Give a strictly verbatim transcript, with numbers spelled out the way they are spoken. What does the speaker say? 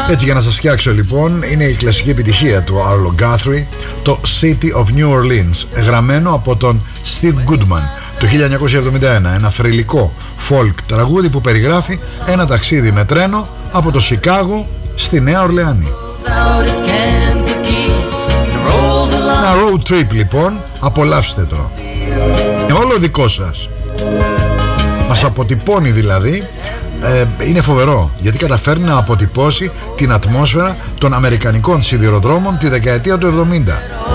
Έτσι, για να σας φτιάξω λοιπόν, είναι η κλασική επιτυχία του Arlo Guthrie, το City of New Orleans, γραμμένο από τον Steve Goodman το χίλια εννιακόσια εβδομήντα ένα. Ένα θρυλικό folk τραγούδι που περιγράφει ένα ταξίδι με τρένο από το Σικάγο στη Νέα Ορλεάνη. Ένα road trip λοιπόν, απολαύστε το. Είναι όλο δικό σας. Μας αποτυπώνει δηλαδή. ε, Είναι φοβερό γιατί καταφέρνει να αποτυπώσει την ατμόσφαιρα των αμερικανικών σιδηροδρόμων τη δεκαετία του εβδομήντα.